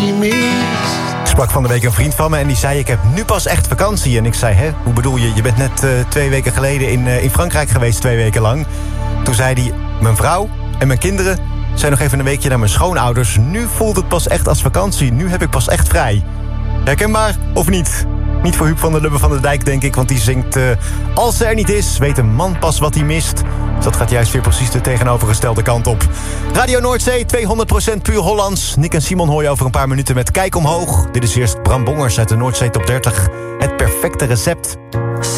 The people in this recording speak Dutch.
mist. Ik sprak van de week een vriend van me en die zei... ik heb nu pas echt vakantie. En ik zei, hè, hoe bedoel je? Je bent net 2 weken geleden in Frankrijk geweest, 2 weken lang. Toen zei hij, mijn vrouw en mijn kinderen... zijn nog even een weekje naar mijn schoonouders. Nu voelt het pas echt als vakantie. Nu heb ik pas echt vrij. Herkenbaar of niet? Niet voor Huub van der Lubbe van der Dijk, denk ik. Want die zingt... als ze er niet is, weet een man pas wat hij mist. Dus dat gaat juist weer precies de tegenovergestelde kant op. Radio Noordzee, 200% puur Hollands. Nick en Simon hoor je over een paar minuten met Kijk Omhoog. Dit is eerst Bram Bongers uit de Noordzee Top 30. Het perfecte recept.